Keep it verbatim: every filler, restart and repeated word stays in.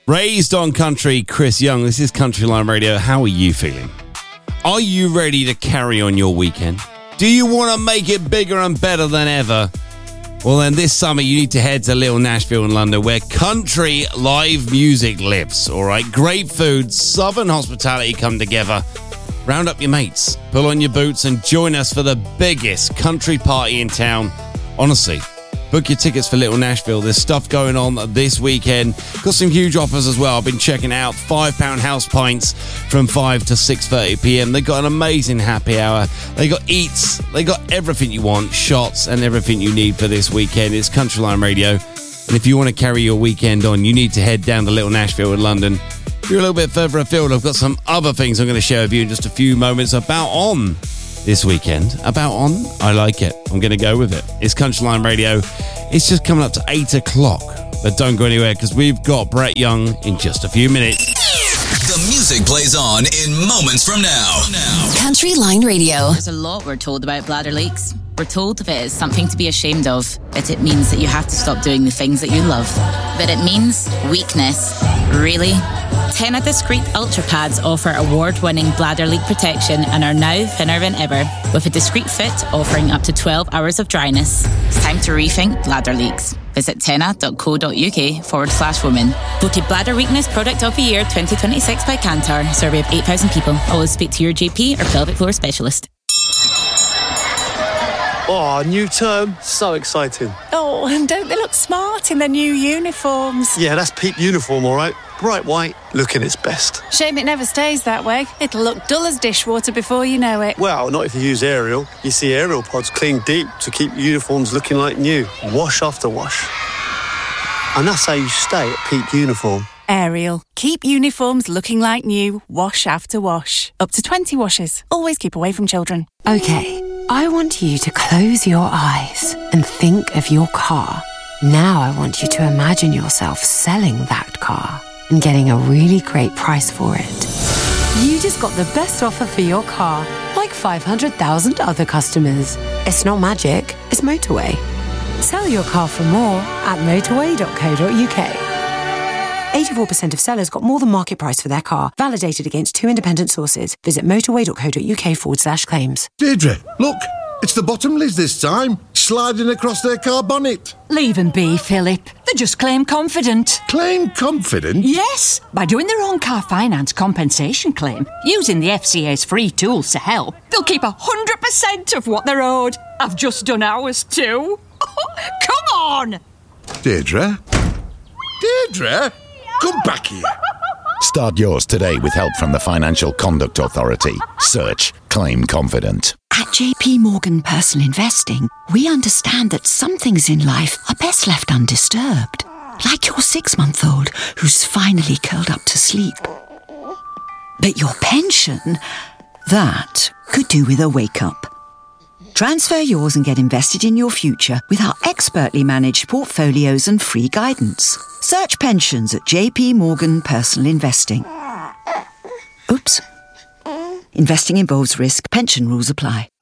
Raised on country, Chris Young. This is Country Line Radio. How are you feeling? Are you ready to carry on your weekend? Do you want to make it bigger and better than ever? Well, then this summer you need to head to Little Nashville in London, where country live music lives. All right, great food, southern hospitality come together. Round up your mates, pull on your boots, and join us for the biggest country party in town. Honestly, book your tickets for Little Nashville. There's stuff going on this weekend. Got some huge offers as well. I've been checking out five pound house pints from five to six thirty p.m. They got an amazing happy hour. They got eats. They got everything you want, shots and everything you need for this weekend. It's Country Line Radio. And if you want to carry your weekend on, you need to head down to Little Nashville in London. If you're a little bit further afield, I've got some other things I'm going to share with you in just a few moments about on this weekend. About on, I like it. I'm going to go with it. It's Country Line Radio. It's just coming up to eight o'clock. But don't go anywhere, because we've got Brett Young in just a few minutes. The music plays on in moments from now. now. Country Line Radio. There's a lot we're told about bladder leaks. We're told if it is something to be ashamed of, that it means that you have to stop doing the things that you love. But it means weakness. Really? Tena Discreet Ultra Pads offer award-winning bladder leak protection and are now thinner than ever, with a discreet fit offering up to twelve hours of dryness. It's time to rethink bladder leaks. Visit tena.co.uk forward slash women. Voted Bladder Weakness Product of the Year twenty twenty-six by Kantar. Survey of eight thousand people. Always speak to your G P or pelvic floor specialist. Oh, new term. So exciting. Oh, and don't they look smart in their new uniforms? Yeah, that's Peep uniform, all right. Bright white, looking its best. Shame it never stays that way. It'll look dull as dishwater before you know it. Well, not if you use Ariel. You see Ariel pods clean deep to keep uniforms looking like new. Wash after wash. And that's how you stay at Peep uniform. Ariel. Keep uniforms looking like new. Wash after wash. Up to twenty washes. Always keep away from children. Okay, I want you to close your eyes and think of your car. Now I want you to imagine yourself selling that car and getting a really great price for it. You just got the best offer for your car, like five hundred thousand other customers. It's not magic, it's Motorway. Sell your car for more at motorway dot co dot uk. eighty-four percent of sellers got more than market price for their car, validated against two independent sources. Visit motorway dot co dot uk forward slash claims. Deirdre, look, it's the Bottomleys this time, sliding across their car bonnet. Leave them be, Philip. They're just claim confident. Claim confident? Yes, by doing their own car finance compensation claim, using the F C A's free tools to help, they'll keep one hundred percent of what they're owed. I've just done ours too. Come on! Deirdre? Deirdre? Come back here. Start yours today with help from the Financial Conduct Authority. Search Claim Confident. At J P Morgan Personal Investing, we understand that some things in life are best left undisturbed. Like your six-month-old who's finally curled up to sleep. But your pension, that could do with a wake-up. Transfer yours and get invested in your future with our expertly managed portfolios and free guidance. Search pensions at J P Morgan Personal Investing. Oops. Investing involves risk. Pension rules apply.